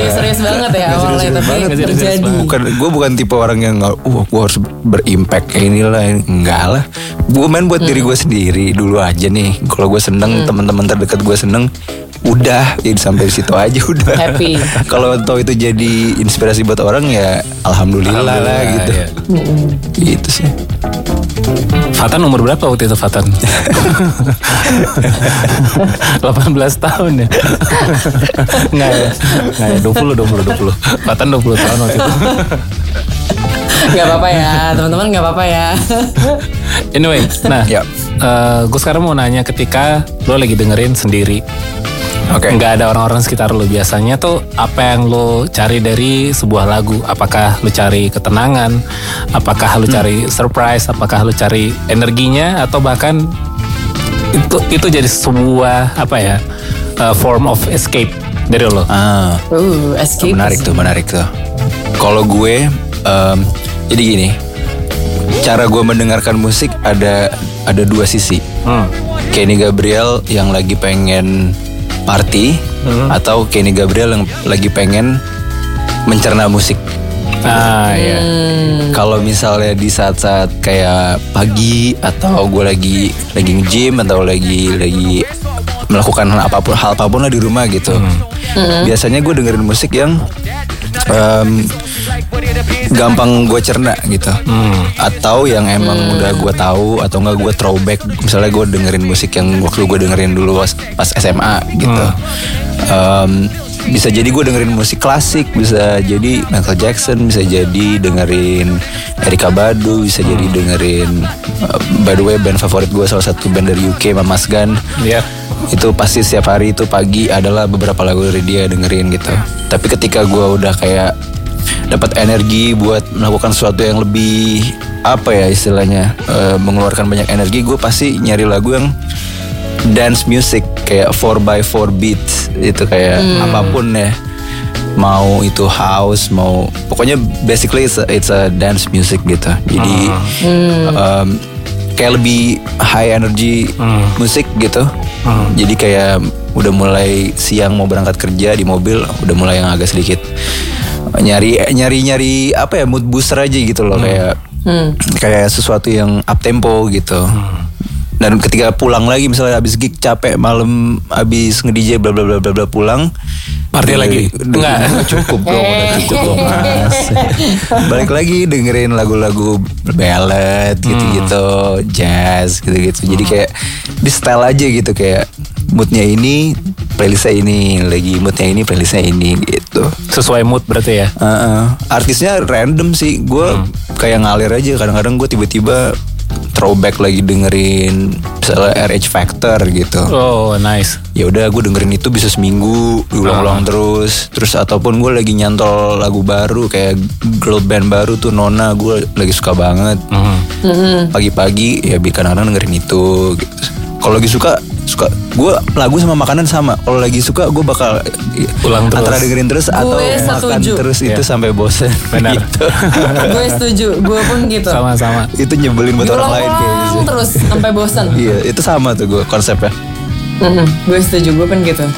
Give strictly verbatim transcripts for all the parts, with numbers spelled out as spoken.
serius-serius banget ya awalnya, serius tapi banget. terjadi. Bukan, gue bukan tipe orang yang nggak, wah gue harus berimpact kayak inilah, enggak lah. Gue main buat hmm. diri gue sendiri dulu aja nih. Kalau gue seneng, hmm. teman-teman terdekat gue seneng, udah jadi sampai situ aja udah. Happy. Kalau tau itu jadi inspirasi buat orang ya alhamdulillah, alhamdulillah lah gitu. Ya. Mm-hmm. Gitu sih. Fatan umur berapa waktu itu Fatan? delapan belas tahun ya? Enggak ya? Enggak ya, dua puluh, dua puluh, dua puluh. Fatan dua puluh tahun waktu itu. Gak apa-apa ya, teman-teman gak apa-apa ya. Anyway, nah yep. uh, gue sekarang mau nanya ketika lo lagi dengerin sendiri. Okay. Nggak ada orang-orang sekitar lo, biasanya tuh apa yang lo cari dari sebuah lagu? Apakah lo cari ketenangan? Apakah lo cari surprise? Apakah lo cari energinya? Atau bahkan itu itu jadi sebuah apa ya, uh, form of escape dari lo? Ah, uh, escape. Menarik tuh, menarik tuh. Kalau gue, um, jadi gini, cara gue mendengarkan musik ada ada dua sisi. Hmm. Kenny Gabriel yang lagi pengen party, hmm. atau Kenny Gabriel yang lagi pengen mencerna musik. Ah ya. Hmm. Kalau misalnya di saat-saat kayak pagi atau gue lagi lagi nge-gym atau lagi lagi melakukan apapun hal apapun lah di rumah gitu. Hmm. Hmm. Biasanya gue dengerin musik yang um, gampang gue cerna gitu, hmm. atau yang emang hmm. udah gue tahu, atau nggak gue throwback. Misalnya gue dengerin musik yang waktu gue dengerin dulu pas, pas S M A gitu. Hmm. um, bisa jadi gue dengerin musik klasik, bisa jadi Michael Jackson, bisa jadi dengerin Erykah Badu, bisa hmm. jadi dengerin uh, by the way band favorit gue salah satu band dari U K, Mamas Gun. Yeah. Itu pasti setiap hari itu pagi adalah beberapa lagu dari dia dengerin gitu. Tapi ketika gue udah kayak dapat energi buat melakukan sesuatu yang lebih apa ya istilahnya, uh, mengeluarkan banyak energi, gue pasti nyari lagu yang dance music kayak four by four beats itu kayak hmm. apapun ya, mau itu house, mau pokoknya basically it's a, it's a dance music gitu. Jadi hmm. um, kayak lebih high energy hmm. musik gitu. Hmm. Jadi kayak udah mulai siang mau berangkat kerja di mobil udah mulai yang agak sedikit nyari nyari nyari apa ya, mood booster aja gitu loh. hmm. kayak hmm. kayak sesuatu yang up tempo gitu. hmm. Dan ketika pulang lagi misalnya habis gig capek malam, habis nge-D J bla bla bla bla bla pulang party lagi enggak cukup dong, udah cukup dong mas. Balik lagi dengerin lagu-lagu ballad gitu-gitu, hmm. jazz gitu-gitu. Jadi kayak di style aja gitu, kayak moodnya ini playlistnya ini, lagi moodnya ini playlistnya ini gitu. Sesuai mood berarti ya. Uh-uh. Artisnya random sih, gue hmm. kayak ngalir aja. Kadang-kadang gue tiba-tiba throwback lagi dengerin misalnya R H Factor gitu. Oh nice. Ya udah gue dengerin itu bisa seminggu diulang-ulang uh. terus. Terus ataupun gue lagi nyantol lagu baru kayak girl band baru tuh Nona, gue lagi suka banget. Uh. Uh-huh. Pagi-pagi ya kadang-kadang dengerin itu gitu. Kalau lagi suka suka gue lagu sama makanan sama. Kalau lagi suka gue bakal ulang terus, antara dengerin terus gue atau makan terus yeah. itu sampai bosen. Benar. Gitu. Gue setuju, gue pun gitu. Sama-sama. Itu nyebelin buat orang lain kayak gitu. Terus sampai bosen. Iya, itu sama tuh gue konsepnya. Mm-hmm. Gue setuju, gue pun gitu.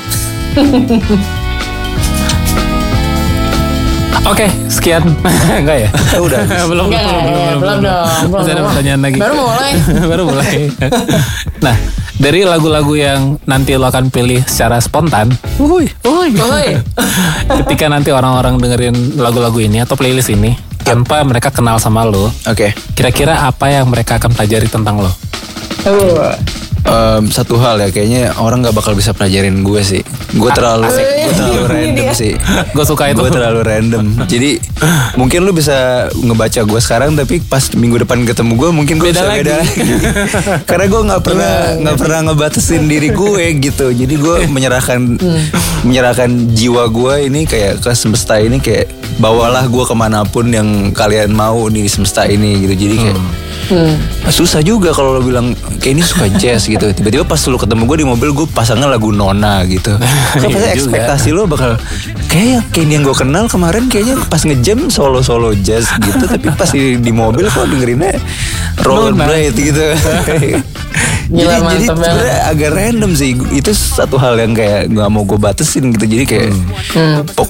Oke, okay, sekian. Enggak ya? Oh, udah. belum, Enggak, belum, belum, ya, belum, belum dong. Belum, Masih ada pertanyaan lagi. Baru mulai. Baru mulai. Nah, dari lagu-lagu yang nanti lo akan pilih secara spontan, wuih, wuih, wuih. ketika nanti orang-orang dengerin lagu-lagu ini atau playlist ini, tanpa mereka kenal sama lo, oke, okay. kira-kira apa yang mereka akan pelajari tentang lo? Uh. Um, satu hal ya, kayaknya orang nggak bakal bisa pelajarin gue sih. Gue terlalu, gue terlalu random sih. Gue suka itu. Gue terlalu random. Jadi mungkin lu bisa ngebaca gue sekarang, tapi pas minggu depan ketemu gue mungkin gue beda bisa lagi. beda lagi. Karena gue nggak pernah nggak pernah ngebatasin diri gue gitu. Jadi gue menyerahkan menyerahkan jiwa gue ini kayak ke semesta ini, kayak bawalah gue kemanapun yang kalian mau nih di semesta ini gitu. Jadi kayak hmm. susah juga kalau lo bilang kayak ini suka jazz gitu. Tiba-tiba pas lo ketemu gue di mobil, gue pasangnya lagu Nona gitu. Kan pasti ekspektasi lo bakal kayak kayak ini yang gue kenal kemarin kayaknya pas ngejam solo-solo jazz gitu. Tapi pas di, di mobil kok dengerinnya rollerblade gitu. Jadi, jadi sebenarnya agak random sih. Itu satu hal yang kayak gak mau gue batasin gitu. Jadi kayak hmm.